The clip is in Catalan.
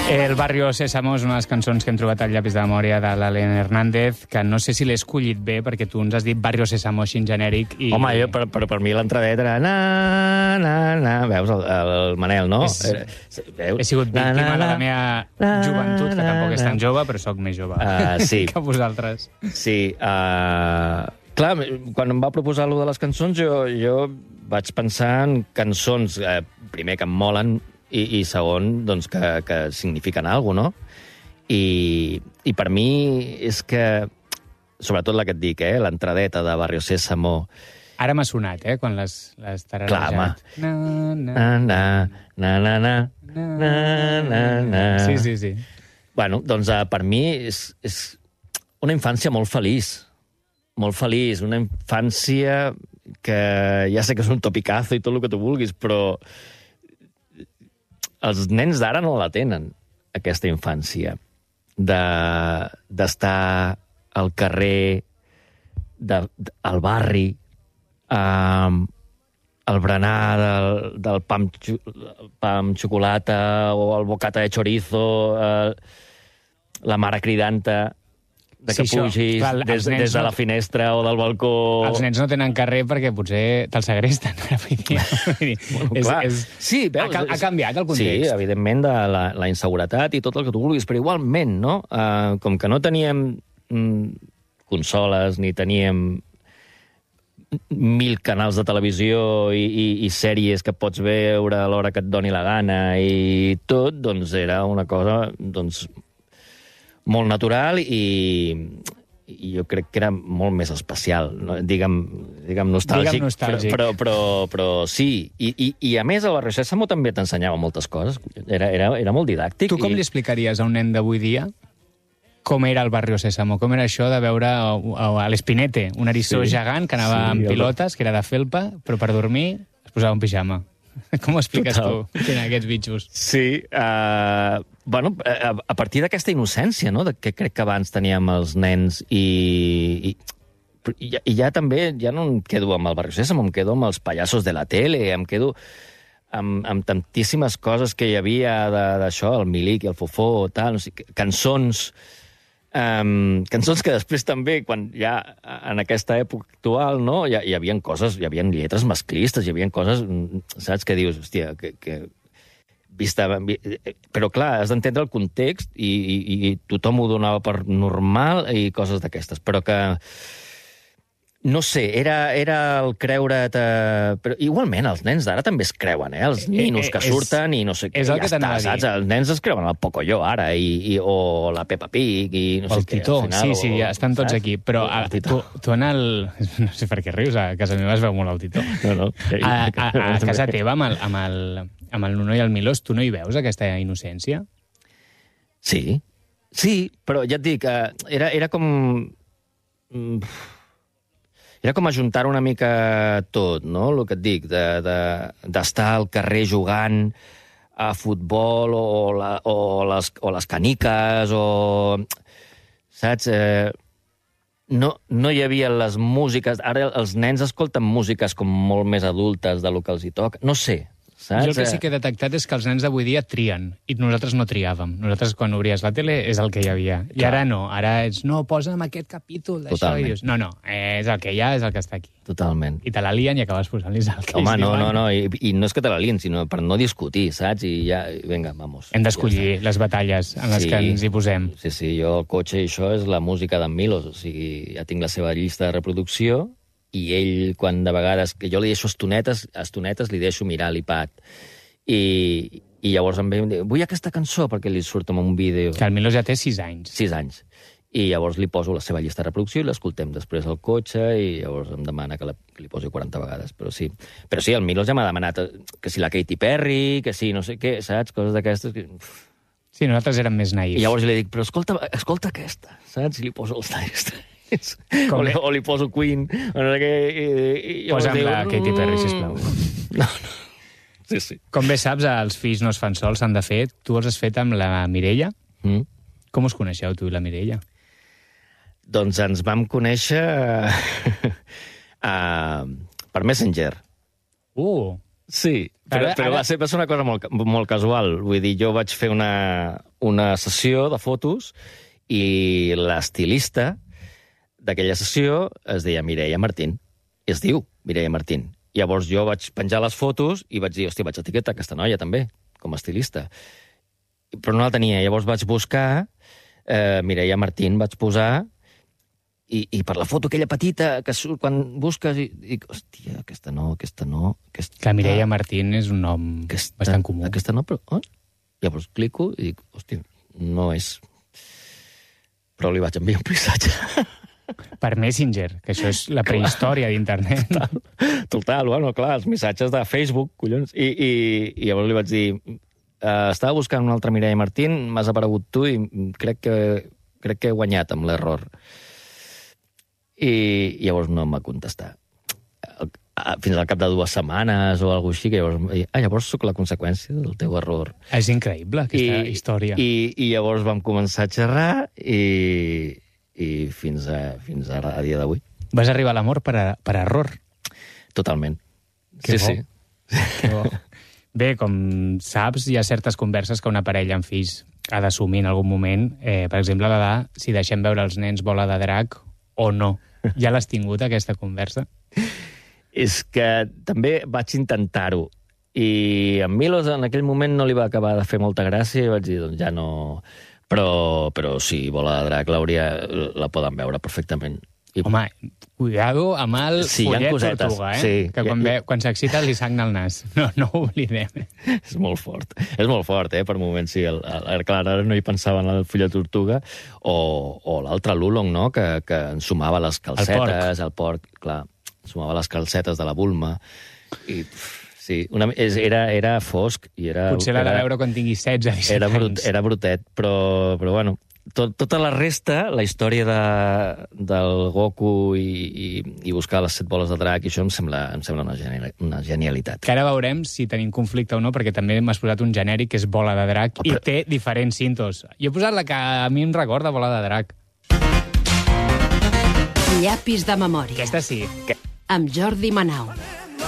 El Barrio Sésamo és una de les cançons que hem trobat al llapis de memòria de l'Alen Hernández, que no sé si l'he escollit bé, perquè tu ens has dit Barrio Sésamo així en genèric. I... Home, per mi l'entradeta era na. Veus, el Manel, no? He sigut víctima de la meva joventut, que tampoc és tan jove, però sóc més jove sí. que vosaltres. Sí. Clar, quan em va proposar allò de les cançons, jo vaig pensar en cançons, primer, que em molen, i segon, doncs, que signifiquen alguna cosa, no? I per mi és que, sobretot la que et dic, l'entradeta de Barrio Sésamo... Ara m'ha sonat, quan l'has tararejat. Clar, home. Sí. Bueno, doncs per mi és una infància molt feliç. Molt feliç. Una infància que ja sé que és un topicazo i tot el que tu vulguis, però els nens d'ara no la tenen, aquesta infància. D'estar al carrer, al barri, el berenar del pa amb xocolata o el bocata de chorizo, la mare cridanta de que pugis des de la finestra o del balcó... Els nens no tenen carrer perquè potser te'l segresten. Sí, veus, ha canviat el context. Sí, evidentment, de la inseguretat i tot el que tu vulguis, però igualment, no? Com que no teníem consoles ni teníem 1000 canals de televisió i sèries que pots veure a l'hora que et doni la gana i tot, doncs era una cosa, doncs, molt natural i jo crec que era molt més especial, no? diguem nostàlgic, però sí. I a més, el Barrio Sésamo també t'ensenyava moltes coses. Era molt didàctic. Tu com li explicaries a un nen d'avui dia com era el Barrio Sésamo? Com era això de veure a l'Espinete, un eriçó gegant que anava amb pilotes, que era de felpa, però per dormir es posava un pijama? Com ho expliques tu, que eren aquests bitxos? Sí, bueno, a partir d'aquesta innocència, no?, que crec que abans teníem els nens i ja també, ja no em quedo amb el Barrio Sésamo, em quedo amb els pallassos de la tele, em quedo amb tantíssimes coses que hi havia d'això, el Milik i el Fofó, tal, no sé, cançons que després també, quan ja en aquesta època actual, no, hi havia coses, hi havia lletres masclistes, hi havia coses, saps, que dius, hòstia, que però clar, has d'entendre el context i tothom ho donava per normal i coses d'aquestes, però que no sé, era el creure't... Però igualment, els nens d'ara també es creuen, els ninos que surten i no sé què, ja està, saps? Els nens es creuen el Pocoyo ara, o la Peppa Pig, i no sé què. El Titó, sí, ja estan tots aquí. Però tu en el... No sé per què rius, a casa meva es veu molt el Titó. No. A casa teva, amb el Nuno i el Milós, tu no hi veus aquesta innocència? Sí, però ja et dic, era com... Era com ajuntar una mica tot, no?, el que et dic, d'estar al carrer jugant a futbol o les caniques, saps? No hi havia les músiques... Ara els nens escolten músiques com molt més adultes del que els hi toca. No sé, saps? Jo el que sí que he detectat és que els nens d'avui dia trien, i nosaltres no triàvem. Nosaltres, quan obries la tele, és el que hi havia. I ara no, ara és, no, posa'm aquest capítol d'això. I dius, no, és el que hi ha, és el que està aquí. Totalment. I te la lien i acabes posant-los el que ells diuen. Home, no, i no és que te la lien, sinó per no discutir, saps? I ja, vinga, vamos. Hem d'escollir les batalles en les que ens hi posem. Sí, jo al cotxe, i això és la música d'en Milos, o sigui, ja tinc la seva llista de reproducció, i ell, quan de vegades, que jo li deixo estonetes li deixo mirar l'iPad. I llavors em diu, vull aquesta cançó, perquè li surt en un vídeo. Que el Milos ja té 6 anys. 6 anys. I llavors li poso la seva llista de reproducció i l'escoltem després al cotxe i llavors em demana que li posi 40 vegades. Però sí, el Milos ja m'ha demanat que si la Katy Perry, que si no sé què, saps? Coses d'aquestes. Sí, nosaltres érem més naïfs. I llavors li dic, però escolta aquesta, saps? I li poso els talls. O li poso Queen. Posa'm la Katy Perry, sisplau. No. Sí. Com bé saps, els fills no es fan sols, s'han de fer. Tu els has fet amb la Mireia. Com us coneixeu, tu i la Mireia? Doncs ens vam conèixer per Messenger. Sí, però va ser una cosa molt casual. Vull dir, jo vaig fer una sessió de fotos i l'estilista d'aquella sessió es deia Mireia Martín. I es diu Mireia Martín. Llavors jo vaig penjar les fotos i vaig dir, hòstia, vaig etiquetar aquesta noia també, com a estilista. Però no la tenia. Llavors vaig buscar Mireia Martín, vaig posar, i per la foto aquella petita que surt quan busques, i dic, hòstia, aquesta no. Que Mireia Martín és un nom bastant comú. Aquesta no, però... Llavors clico i dic, hòstia, no és... Però li vaig enviar un missatge. Per Messenger, que això és la prehistòria d'internet. Total, bueno, clar, els missatges de Facebook, collons. I llavors li vaig dir, estava buscant una altra Mireia Martín, m'has aparegut tu i crec que he guanyat amb l'error. I llavors no em va contestar. Fins al cap de 2 setmanes o alguna cosa així, que llavors sóc la conseqüència del teu error. És increïble, aquesta història. I llavors vam començar a xerrar i fins ara, a dia d'avui. Vas arribar a l'amor per error. Totalment. Que sí. Bé, com saps, hi ha certes converses que una parella amb fills ha d'assumir en algun moment. Per exemple, la de si deixem veure els nens bola de drac o no. Ja l'has tingut, aquesta conversa? És que també vaig intentar-ho. I a Milos en aquell moment no li va acabar de fer molta gràcia i vaig dir, doncs ja no... Però sí, bola de drac la poden veure perfectament. Home, cuidado amb el follet tortuga, sí, que quan s'excita li sagna el nas. No ho oblidem. És molt fort. És molt fort, per moments, sí. Clar, ara no hi pensava en el follet tortuga. O l'altre, l'Ulong, no?, que ensumava les calcetes. El porc, clar. Ensumava les calcetes de la vulma. I... Sí, era fosc. Potser l'ha de veure quan tingui 16-17 anys. Era brutet, però bueno, tota la resta, la història del Goku i buscar les 7 boles de drac, i això em sembla una genialitat. Que ara veurem si tenim conflicte o no, perquè també m'has posat un genèric que és bola de drac i té diferents cintos. Jo he posat la que a mi em recorda bola de drac. Llapis de memòria. Aquesta sí. Amb Jordi Manau.